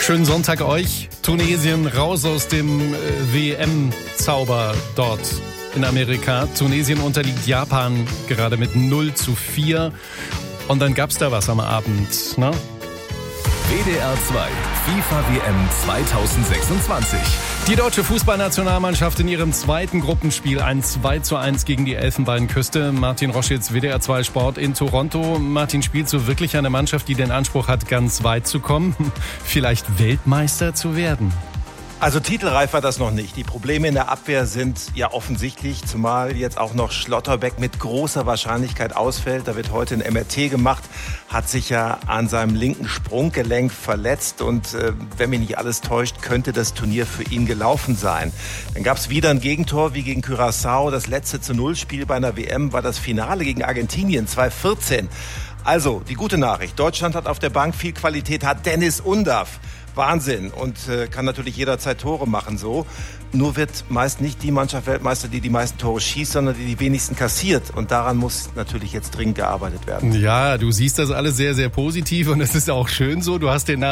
Schönen Sonntag euch. Tunesien raus aus dem WM-Zauber dort in Amerika. Tunesien unterliegt Japan gerade mit 0:4. Und dann gab's da was am Abend, ne? WDR 2, FIFA WM 2026. Die deutsche Fußballnationalmannschaft in ihrem zweiten Gruppenspiel ein 2:1 gegen die Elfenbeinküste. Martin Roschitz, WDR 2 Sport in Toronto. Martin, spielt so wirklich eine Mannschaft, die den Anspruch hat, ganz weit zu kommen? Vielleicht Weltmeister zu werden? Also titelreif war das noch nicht. Die Probleme in der Abwehr sind ja offensichtlich, zumal jetzt auch noch Schlotterbeck mit großer Wahrscheinlichkeit ausfällt. Da wird heute ein MRT gemacht, hat sich ja an seinem linken Sprunggelenk verletzt und wenn mich nicht alles täuscht, könnte das Turnier für ihn gelaufen sein. Dann gab es wieder ein Gegentor wie gegen Curaçao. Das letzte zu-0-Spiel bei einer WM war das Finale gegen Argentinien 2014. Also, die gute Nachricht. Deutschland hat auf der Bank viel Qualität, hat Dennis Undaff. Wahnsinn und kann natürlich jederzeit Tore machen so. Nur wird meist nicht die Mannschaft Weltmeister, die die meisten Tore schießt, sondern die die wenigsten kassiert. Und daran muss natürlich jetzt dringend gearbeitet werden. Ja, du siehst das alles sehr, sehr positiv und es ist auch schön so. Du hast den Namen